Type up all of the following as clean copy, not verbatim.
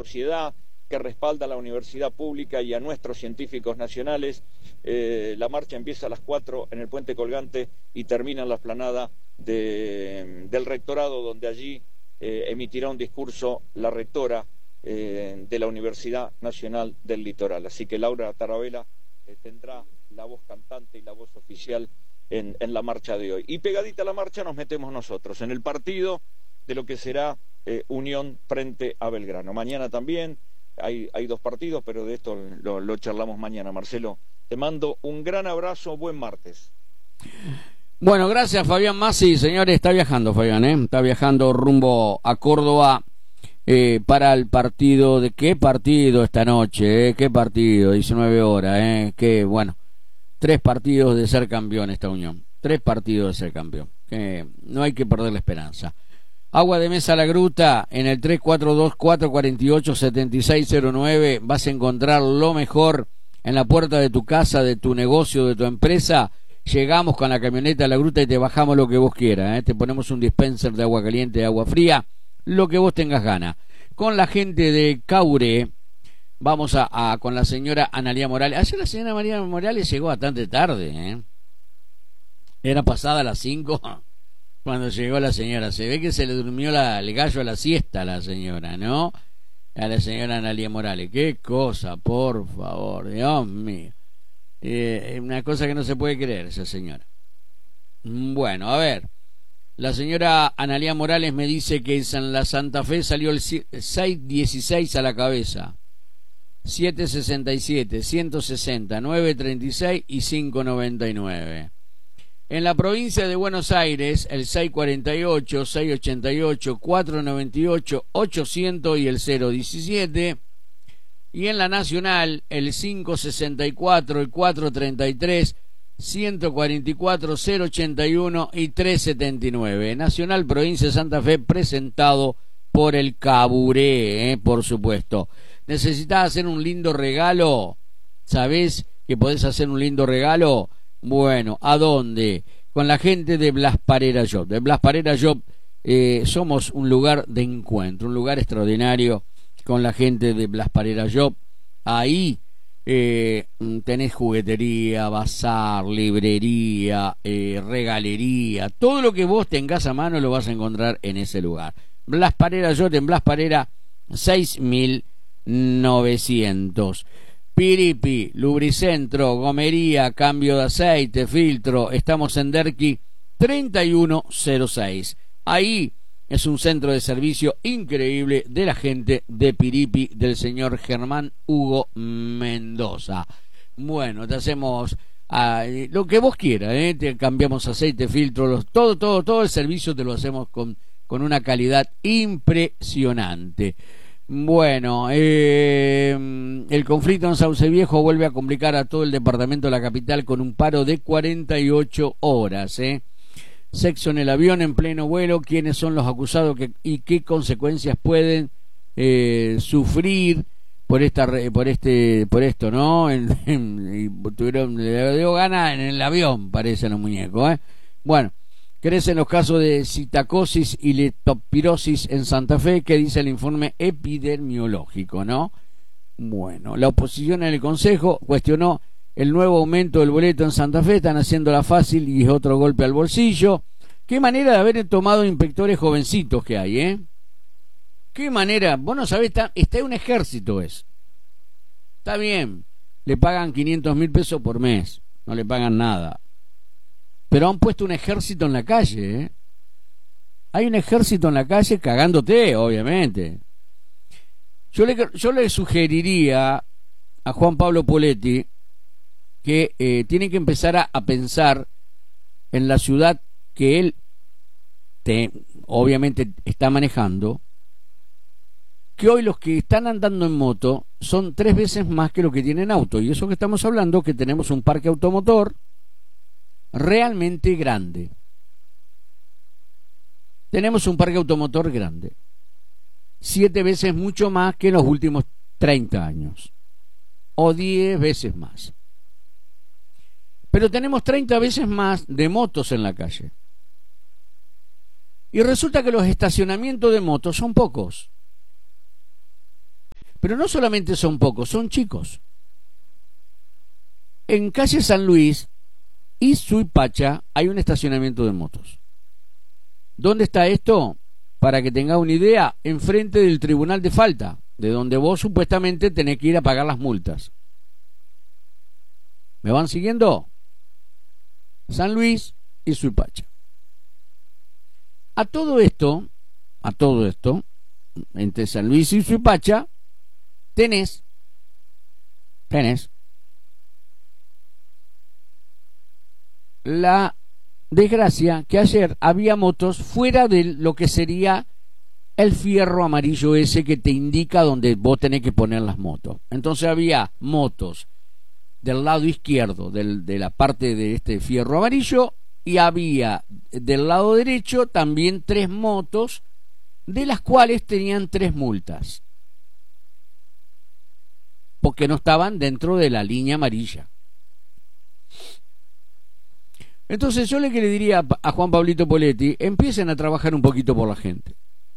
sociedad, que respalda a la universidad pública y a nuestros científicos nacionales. La marcha empieza a las 4 en el Puente Colgante y termina en la explanada del rectorado, donde allí emitirá un discurso la rectora de la Universidad Nacional del Litoral. Así que Laura Tarabella tendrá la voz cantante y la voz oficial en la marcha de hoy. Y pegadita a la marcha nos metemos nosotros en el partido de lo que será Unión frente a Belgrano. Mañana también hay 2 partidos, pero de esto lo charlamos mañana. Marcelo, te mando un gran abrazo, buen martes. Bueno, gracias Fabián Masi. Señores, está viajando Fabián, está viajando rumbo a Córdoba para el partido. ¿De qué partido esta noche? ¿Qué partido? 19 horas, que bueno, 3 partidos de ser campeón esta Unión, 3 partidos de ser campeón, no hay que perder la esperanza. Agua de Mesa La Gruta, en el 342-448-7609 vas a encontrar lo mejor en la puerta de tu casa, de tu negocio, de tu empresa. Llegamos con la camioneta a La Gruta y te bajamos lo que vos quieras, te ponemos un dispenser de agua caliente, de agua fría, lo que vos tengas ganas. Con la gente de Caure, vamos con la señora Analía Morales. Ayer la señora María Morales llegó bastante tarde, Era pasada las 5 cuando llegó la señora. Se ve que se le durmió el gallo a la siesta a la señora, ¿no? A la señora Analía Morales. Qué cosa, por favor, Dios mío. Una cosa que no se puede creer esa señora. Bueno, a ver. La señora Analía Morales me dice que en la Santa Fe salió el 616 a la cabeza. 767, 160, 936 y 599. En la provincia de Buenos Aires, el 648, 688, 498, 800 y el 017. Y en la nacional, el 564, el 433, 144, 081 y 379. Nacional Provincia de Santa Fe, presentado por el Caburé, por supuesto. ¿Necesitas hacer un lindo regalo? ¿Sabés que podés hacer un lindo regalo? Bueno, ¿a dónde? Con la gente de Blas Parera Shop. De Blas Parera Shop somos un lugar de encuentro, un lugar extraordinario con la gente de Blas Parera Shop. Ahí tenés juguetería, bazar, librería, regalería. Todo lo que vos tengas a mano lo vas a encontrar en ese lugar. Blas Parera Shop, en Blas Parera 6900. Piripi, lubricentro, gomería, cambio de aceite, filtro. Estamos en Derqui 3106. Ahí es un centro de servicio increíble de la gente de Piripi, del señor Germán Hugo Mendoza. Bueno, te hacemos lo que vos quieras, te cambiamos aceite, filtro, todo el servicio te lo hacemos con una calidad impresionante. Bueno, el conflicto en Sauce Viejo vuelve a complicar a todo el departamento de la capital con un paro de 48 horas. Sexo en el avión en pleno vuelo, quiénes son los acusados y qué consecuencias pueden sufrir por esto, ¿no? Le dio gana en el avión, parecen los muñecos, Bueno, crecen los casos de citacosis y leptospirosis en Santa Fe, que dice el informe epidemiológico, ¿no? Bueno, la oposición en el Consejo cuestionó el nuevo aumento del boleto en Santa Fe. Están haciéndola fácil y es otro golpe al bolsillo. Qué manera de haber tomado inspectores jovencitos que hay, Qué manera, vos no sabés, está un ejército Está bien, le pagan 500.000 pesos por mes, no le pagan nada. Pero han puesto un ejército en la calle, Hay un ejército en la calle cagándote, obviamente. Yo le sugeriría a Juan Pablo Poletti que tiene que empezar a pensar en la ciudad que él obviamente está manejando, que hoy los que están andando en moto son 3 veces más que los que tienen auto. Y eso que estamos hablando, que tenemos un parque automotor realmente grande. Tenemos un parque automotor grande, 7 veces mucho más que en los últimos 30 años, o 10 veces más. Pero tenemos 30 veces más de motos en la calle. Y resulta que los estacionamientos de motos son pocos. Pero no solamente son pocos, son chicos. En calle San Luis y Suipacha hay un estacionamiento de motos. ¿Dónde está esto? Para que tenga una idea, enfrente del Tribunal de Falta, de donde vos supuestamente tenés que ir a pagar las multas. ¿Me van siguiendo? San Luis y Suipacha. A todo esto, entre San Luis y Suipacha, tenés la desgracia que ayer había motos fuera de lo que sería el fierro amarillo ese que te indica donde vos tenés que poner las motos. Entonces había motos del lado izquierdo de la parte de este fierro amarillo y había del lado derecho también 3 motos, de las cuales tenían 3 multas porque no estaban dentro de la línea amarilla. Entonces yo le diría a Juan Pablito Poletti, empiecen a trabajar un poquito por la gente.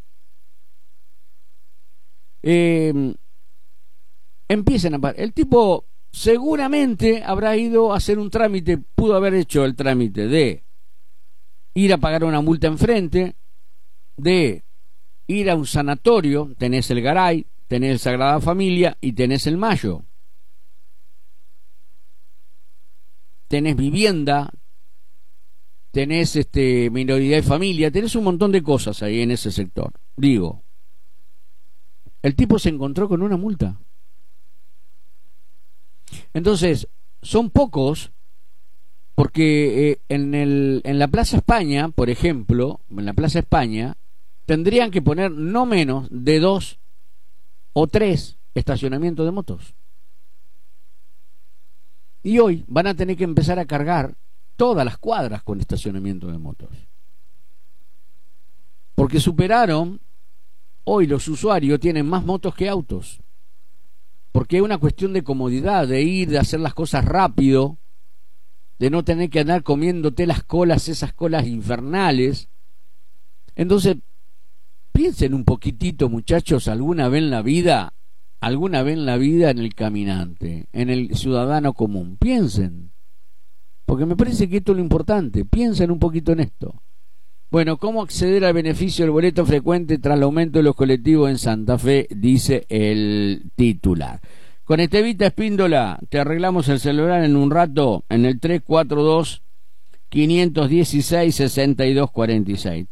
El tipo seguramente habrá ido a hacer un trámite, pudo haber hecho el trámite de ir a pagar una multa enfrente, de ir a un sanatorio, tenés el Garay, tenés el Sagrada Familia y tenés el Mayo. Tenés vivienda, tenés minoridad y familia, tenés un montón de cosas ahí en ese sector. Digo, el tipo se encontró con una multa. Entonces, son pocos, porque en la Plaza España, por ejemplo, en la Plaza España, tendrían que poner no menos de 2 o 3 estacionamientos de motos. Y hoy van a tener que empezar a cargar todas las cuadras con estacionamiento de motos. Porque superaron, hoy los usuarios tienen más motos que autos. Porque es una cuestión de comodidad, de ir, de hacer las cosas rápido, de no tener que andar comiéndote las colas, esas colas infernales. Entonces, piensen un poquitito, muchachos, alguna vez en la vida en el caminante, en el ciudadano común. Piensen, porque me parece que esto es lo importante. Piensen un poquito en esto. Bueno, ¿cómo acceder al beneficio del boleto frecuente tras el aumento de los colectivos en Santa Fe? Dice el titular. Con Estevita Espíndola te arreglamos el celular en un rato en el 342-516-6246.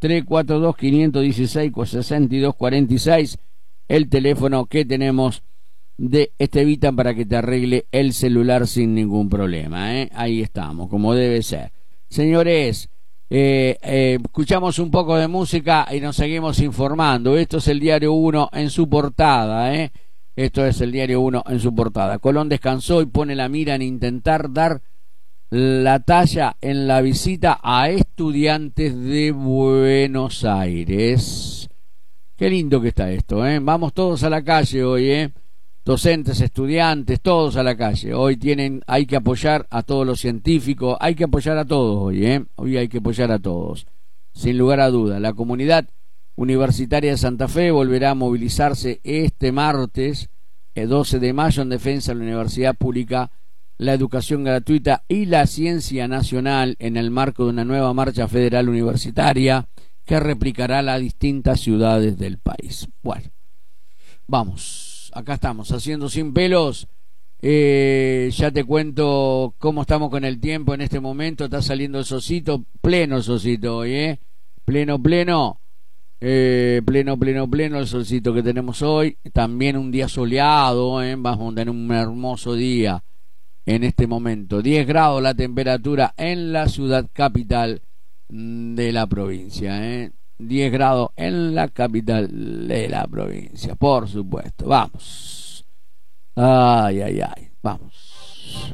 342-516-6246, el teléfono que tenemos de Estevita para que te arregle el celular sin ningún problema. Ahí estamos, como debe ser. Señores, escuchamos un poco de música y nos seguimos informando. Esto es el Diario 1 en su portada. Esto es el Diario 1 en su portada. Colón descansó y pone la mira en intentar dar la talla en la visita a estudiantes de Buenos Aires. Qué lindo que está esto, Vamos todos a la calle hoy, Docentes, estudiantes, todos a la calle. Hoy hay que apoyar a todos los científicos, hay que apoyar a todos hoy, Hoy hay que apoyar a todos. Sin lugar a duda, la comunidad universitaria de Santa Fe volverá a movilizarse este martes, el 12 de mayo, en defensa de la universidad pública, la educación gratuita y la ciencia nacional, en el marco de una nueva marcha federal universitaria que replicará las distintas ciudades del país. Bueno, vamos, acá estamos haciendo Sin Pelos. Ya te cuento cómo estamos con el tiempo en este momento. Está saliendo el solcito, pleno solcito hoy, pleno el solcito que tenemos hoy. También un día soleado, vamos a tener un hermoso día en este momento. 10 grados la temperatura en la ciudad capital de la provincia, 10 grados en la capital de la provincia, por supuesto. Vamos. Ay, vamos.